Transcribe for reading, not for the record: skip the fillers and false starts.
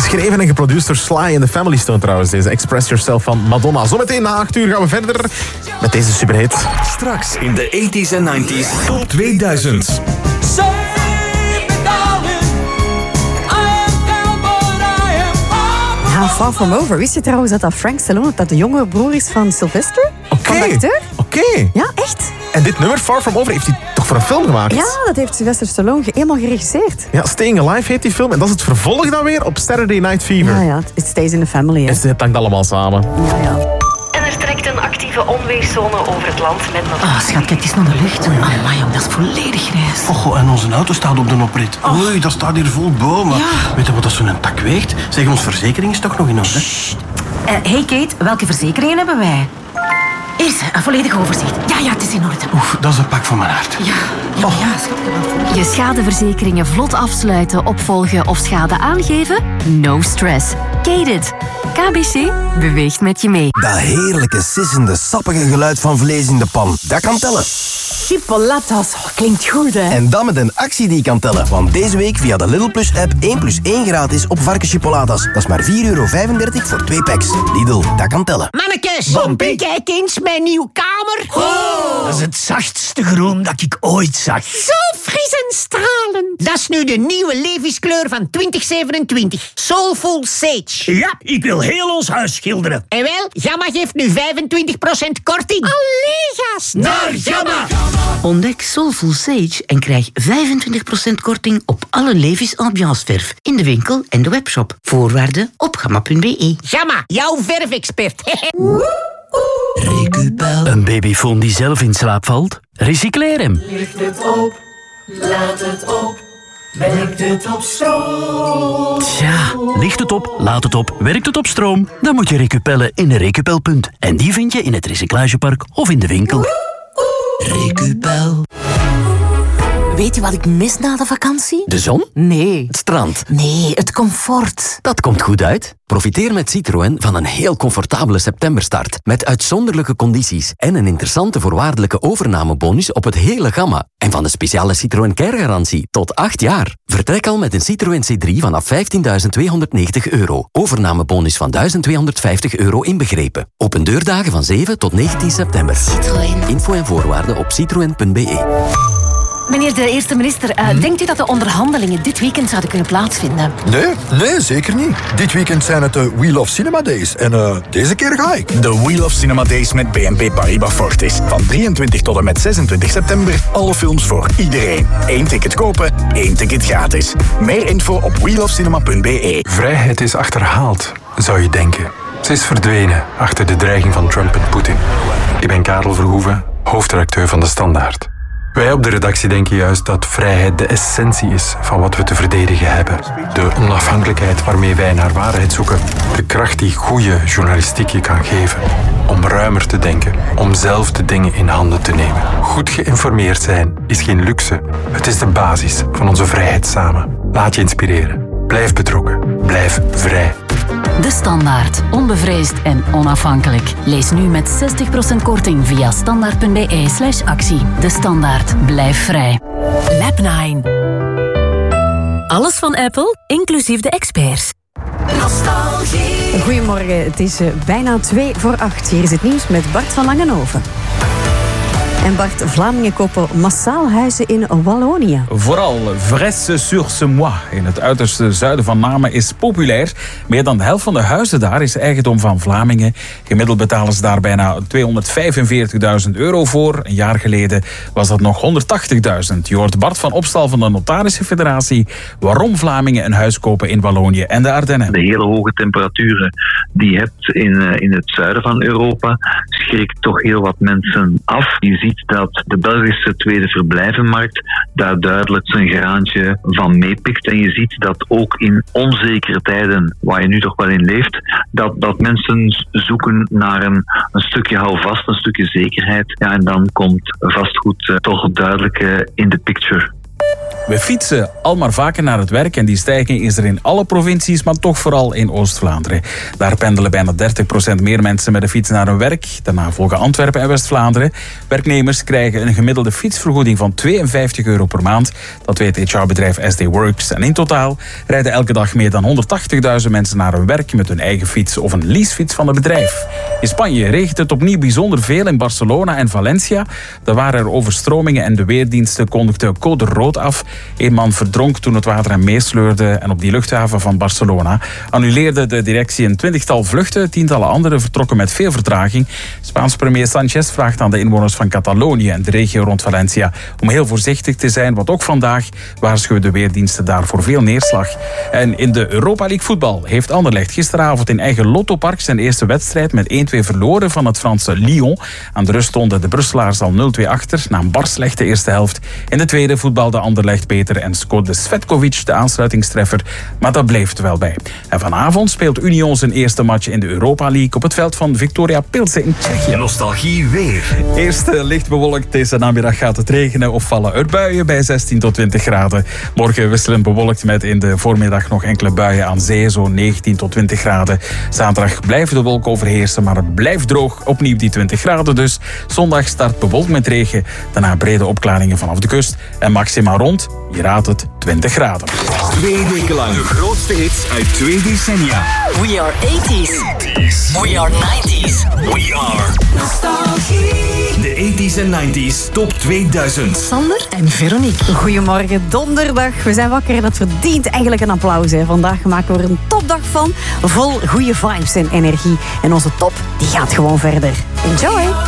Geschreven en geproduceerd door Sly and the Family Stone trouwens. Deze Express Yourself van Madonna. Zometeen na 8 uur gaan we verder met deze superhit. Straks in de 80s en 90s Top 2000. Ja, Far From Over. Wist je trouwens dat Frank Stallone dat de jongere broer is van Sylvester? Oké. Ja, echt? En dit nummer, Far From Over, heeft hij toch voor een film gemaakt? Ja, dat heeft Sylvester Stallone helemaal geregisseerd. Ja, Staying Alive heet die film. En dat is het vervolg dan weer op Saturday Night Fever. Ja, It Stays in the Family. Hè. Het hangt allemaal samen. Ja. En er trekt een actieve onweerszone over het land met nog... Schat, kijk eens naar de lucht. Amai, jong, dat is volledig grijs. Oh, en onze auto staat op de oprit. Oei, dat staat hier vol bomen. Ja. Weet je wat dat zo'n tak weegt? Zeg, onze verzekering is toch nog in orde? Hey Kate, welke verzekeringen hebben wij? Hier, een volledig overzicht. Ja, het is in orde. Oef, dat is een pak van mijn hart. Ja, schat. Je schadeverzekeringen vlot afsluiten, opvolgen of schade aangeven? No stress. Kate. KBC beweegt met je mee. Dat heerlijke, sissende, sappige geluid van vlees in de pan. Dat kan tellen. Chipolatas, klinkt goed, hè? En dan met een actie die kan tellen. Want deze week via de Lidl Plus app 1+1 gratis op varkenschipolatas. Dat is maar €4,35 voor 2 packs. Lidl, dat kan tellen. Mannekes, kijk eens mijn nieuwe kamer. Oh. Dat is het zachtste groen dat ik ooit zag. Zo fris en stralend. Dat is nu de nieuwe Levi's-kleur van 2027. Soulful Sage. Ja, ik wil heel ons huis schilderen. En wel, Gamma geeft nu 25% korting. Allee, gast. Naar Gamma. Ontdek Soulful Sage en krijg 25% korting op alle Levi's ambianceverf in de winkel en de webshop. Voorwaarden op gamma.be. Gamma, jouw verfexpert. Recupel. Een babyfoon die zelf in slaap valt? Recycleer hem. Licht het op, laat het op, werkt het op stroom. Tja, ligt het op, laat het op, werkt het op stroom? Dan moet je Recupellen in een Recupelpunt. En die vind je in het recyclagepark of in de winkel. Recupel. Weet je wat ik mis na de vakantie? De zon? Nee. Het strand? Nee, het comfort. Dat komt goed uit. Profiteer met Citroën van een heel comfortabele septemberstart. Met uitzonderlijke condities en een interessante voorwaardelijke overnamebonus op het hele gamma. En van de speciale Citroën Care-garantie tot 8 jaar. Vertrek al met een Citroën C3 vanaf €15.290. Overnamebonus van €1.250 inbegrepen. Open deurdagen van 7 tot 19 september. Citroën. Info en voorwaarden op citroen.be. Meneer de eerste minister, denkt u dat de onderhandelingen dit weekend zouden kunnen plaatsvinden? Nee, zeker niet. Dit weekend zijn het de Wheel of Cinema Days. En deze keer ga ik. De Wheel of Cinema Days met BNP Paribas Fortis. Van 23 tot en met 26 september. Alle films voor iedereen. 1 ticket kopen, 1 ticket gratis. Meer info op wheelofcinema.be. Vrijheid is achterhaald, zou je denken. Ze is verdwenen achter de dreiging van Trump en Poetin. Ik ben Karel Verhoeven, hoofdredacteur van De Standaard. Wij op de redactie denken juist dat vrijheid de essentie is van wat we te verdedigen hebben. De onafhankelijkheid waarmee wij naar waarheid zoeken. De kracht die goede journalistiek je kan geven. Om ruimer te denken, om zelf de dingen in handen te nemen. Goed geïnformeerd zijn is geen luxe. Het is de basis van onze vrijheid samen. Laat je inspireren. Blijf betrokken. Blijf vrij. De Standaard. Onbevreesd en onafhankelijk. Lees nu met 60% korting via standaard.be/actie. De Standaard. Blijf vrij. Lab 9. Alles van Apple, inclusief de experts. Nostalgie. Goedemorgen, het is bijna 7:45. Hier is het nieuws met Bart van Langenhoven. En Bart, Vlamingen kopen massaal huizen in Wallonië. Vooral Vresse-sur-Semois in het uiterste zuiden van Namen is populair. Meer dan de helft van de huizen daar is eigendom van Vlamingen. Gemiddeld betalen ze daar bijna €245.000 voor. Een jaar geleden was dat nog 180.000. Je hoort Bart van Opstal van de Notarische Federatie waarom Vlamingen een huis kopen in Wallonië en de Ardennen. De hele hoge temperaturen die je hebt in het zuiden van Europa schrikt toch heel wat mensen af. Je ziet dat de Belgische tweede verblijvenmarkt daar duidelijk zijn graantje van meepikt. En je ziet dat ook in onzekere tijden, waar je nu toch wel in leeft, dat mensen zoeken naar een stukje houvast, een stukje zekerheid. Ja, en dan komt vastgoed toch duidelijk in de picture. We fietsen al maar vaker naar het werk en die stijging is er in alle provincies, maar toch vooral in Oost-Vlaanderen. Daar pendelen bijna 30% meer mensen met de fiets naar hun werk. Daarna volgen Antwerpen en West-Vlaanderen. Werknemers krijgen een gemiddelde fietsvergoeding van €52 per maand. Dat weet HR-bedrijf SD Works. En in totaal rijden elke dag meer dan 180.000 mensen naar hun werk met hun eigen fiets of een leasefiets van het bedrijf. In Spanje regent het opnieuw bijzonder veel in Barcelona en Valencia. Daar waren er overstromingen en de weerdiensten kondigden code rood af. Een man verdronk toen het water hem meesleurde en op die luchthaven van Barcelona annuleerde de directie een 20-tal vluchten. Tientallen anderen vertrokken met veel vertraging. Spaans premier Sanchez vraagt aan de inwoners van Catalonië en de regio rond Valencia om heel voorzichtig te zijn, want ook vandaag waarschuwen de weerdiensten daar voor veel neerslag. En in de Europa League voetbal heeft Anderlecht gisteravond in eigen Lottopark zijn eerste wedstrijd met 1-2 verloren van het Franse Lyon. Aan de rust stonden de Brusselaars al 0-2 achter na een bar slechte eerste helft. In de tweede voetbalde Anderlecht beter en scoorde Svetkovic de aansluitingstreffer, maar dat bleef er wel bij. En vanavond speelt Union zijn eerste match in de Europa League op het veld van Victoria Pilsen in Tsjechië. Nostalgie weer. Eerst licht bewolkt, deze namiddag gaat het regenen of vallen er buien bij 16 tot 20 graden. Morgen wisselend bewolkt met in de voormiddag nog enkele buien aan zee, zo'n 19 tot 20 graden. Zaterdag blijven de wolken overheersen, maar het blijft droog, opnieuw die 20 graden dus. Zondag start bewolkt met regen, daarna brede opklaringen vanaf de kust en maximaal rond, je raadt het, 20 graden. 2 weken lang de grootste hits uit 2 decennia. We are 80s. We are 90s. We are Nostalgie. De 80s en 90s top 2000. Sander en Veronique. Goedemorgen, donderdag. We zijn wakker en dat verdient eigenlijk een applaus. Hè. Vandaag maken we er een topdag van. Vol goede vibes en energie. En onze top, die gaat gewoon verder. Enjoy!